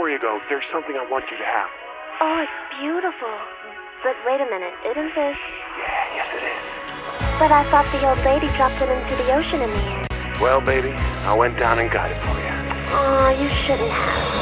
Before you go, there's something I want you to have. Oh, it's beautiful. But wait a minute, isn't this... Yeah, yes it is. But I thought the old lady dropped it into the ocean in the end. Well, baby, I went down and got it for you. Aw, you shouldn't have.